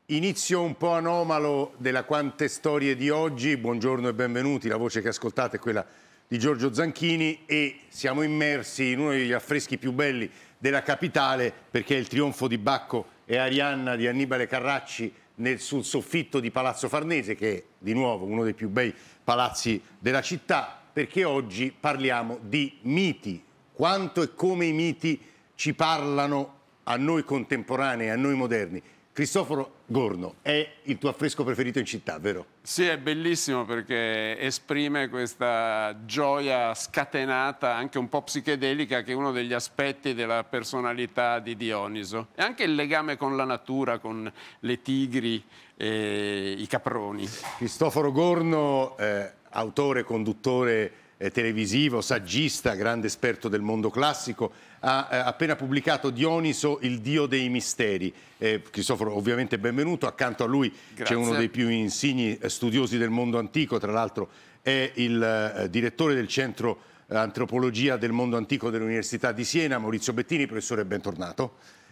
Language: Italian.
Inizio un po' anomalo della Quante Storie di oggi. Buongiorno e benvenuti. La voce che ascoltate è quella di Giorgio Zanchini e siamo immersi in uno degli affreschi più belli della capitale, perché è il trionfo di Bacco e Arianna di Annibale Carracci sul soffitto di Palazzo Farnese, che è di nuovo uno dei più bei palazzi della città, perché oggi parliamo di miti. Quanto e come i miti ci parlano a noi contemporanei, a noi moderni. Cristoforo Gorno, è il tuo affresco preferito in città, vero? Sì, è bellissimo perché esprime questa gioia scatenata, anche un po' psichedelica, che è uno degli aspetti della personalità di Dioniso. E anche il legame con la natura, con le tigri e i caproni. Cristoforo Gorno, autore, conduttore televisivo, saggista, grande esperto del mondo classico, ha appena pubblicato Dioniso, il dio dei misteri. Cristoforo, ovviamente benvenuto. Accanto a lui c'è uno dei più insigni studiosi del mondo antico, tra l'altro è il direttore del centro antropologia del mondo antico dell'Università di Siena, Maurizio Bettini. Professore, bentornato.